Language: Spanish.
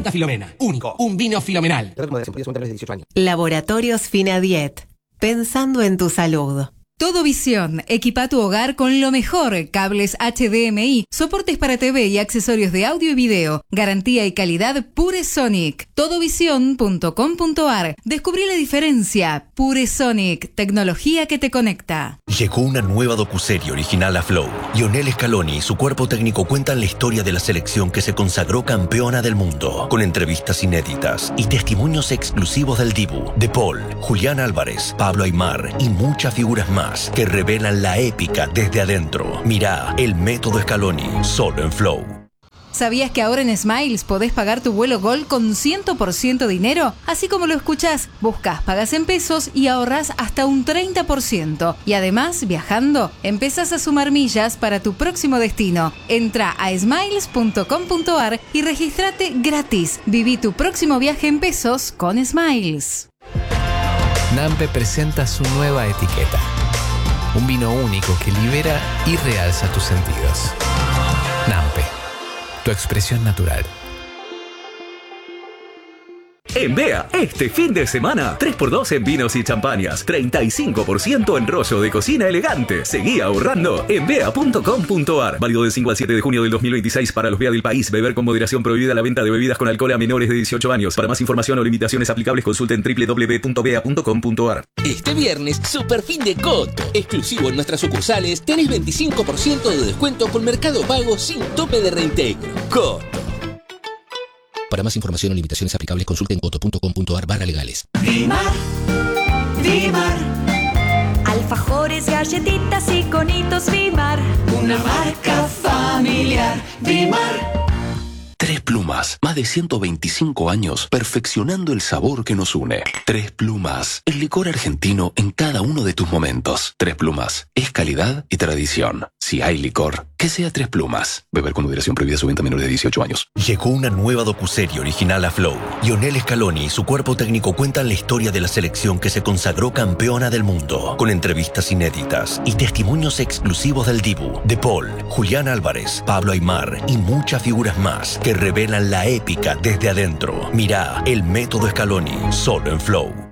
Santa Filomena. Único. Un vino filomenal. Laboratorios Finadiet. Pensando en tu salud. Todo Visión, equipa tu hogar con lo mejor, cables HDMI, soportes para TV y accesorios de audio y video, garantía y calidad Pure Sonic. Todovision.com.ar. Descubrí la diferencia. Pure Sonic, tecnología que te conecta. Llegó una nueva docuserie original a Flow. Lionel Scaloni y su cuerpo técnico cuentan la historia de la selección que se consagró campeona del mundo, con entrevistas inéditas y testimonios exclusivos del Dibu, De Paul, Julián Álvarez, Pablo Aimar y muchas figuras más que revelan la épica desde adentro. Mirá El Método Scaloni, solo en Flow. ¿Sabías que ahora en Smiles podés pagar tu vuelo Gol con 100% dinero? Así como lo escuchás, buscas, pagas en pesos y ahorrás hasta un 30%. Y además, viajando, empezás a sumar millas para tu próximo destino. Entra a smiles.com.ar y regístrate gratis. Viví tu próximo viaje en pesos con Smiles. Nampe presenta su nueva etiqueta. Un vino único que libera y realza tus sentidos. Nampe, tu expresión natural. En Bea, este fin de semana, 3x2 en vinos y champañas, 35% en rollo de cocina elegante. Seguí ahorrando en bea.com.ar. Válido del 5 al 7 de junio del 2026 para los Bea del país. Beber con moderación, prohibida la venta de bebidas con alcohol a menores de 18 años. Para más información o limitaciones aplicables, consulten www.bea.com.ar. Este viernes, super fin de Coto. Exclusivo en nuestras sucursales, tenés 25% de descuento con Mercado Pago sin tope de reintegro. Coto. Para más información o limitaciones aplicables, consulten coto.com.ar/legales. Dimar, Dimar. Alfajores, galletitas y conitos Dimar. Una marca familiar. Dimar. Tres Plumas, más de 125 años perfeccionando el sabor que nos une. Tres Plumas, el licor argentino en cada uno de tus momentos. Tres Plumas, es calidad y tradición. Si hay licor, que sea Tres Plumas. Beber con moderación, prohibida su venta a menores de 18 años. Llegó una nueva docuserie original a Flow. Lionel Scaloni y su cuerpo técnico cuentan la historia de la selección que se consagró campeona del mundo, con entrevistas inéditas y testimonios exclusivos del Dibu, De Paul, Julián Álvarez, Pablo Aimar y muchas figuras más que revelan la épica desde adentro. Mirá El Método Scaloni, solo en Flow.